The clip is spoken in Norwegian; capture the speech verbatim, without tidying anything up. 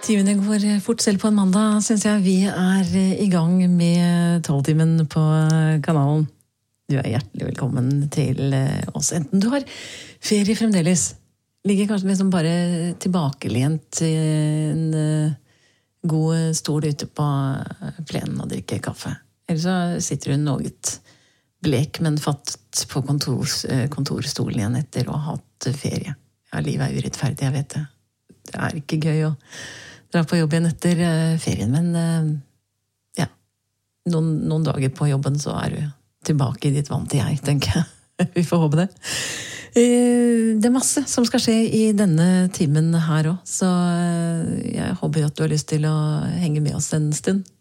Timene går fort selv på en mandag, synes jeg. Vi er i gang med tolvtimen på kanalen. Du er hjertelig velkommen til oss. Enten du har ferie fremdeles, ligger kanskje liksom bare tilbakelent i en god stol ute på plenen og drikker kaffe. Eller så sitter du noget blek, men fattet på kontors, kontorstolen igjen etter å ha hatt ferie. Ja, livet er urettferdig, jeg vet det. Det er ikke gøy å dra på jobb igjen etter ferien, men ja, noen, noen dager på jobben så er du tilbake i ditt vante jeg, tenker jeg. Vi får håpe det. Det er masse som skal skje i denne timen her også, så jeg håper at du har lyst til å henge med oss en stund.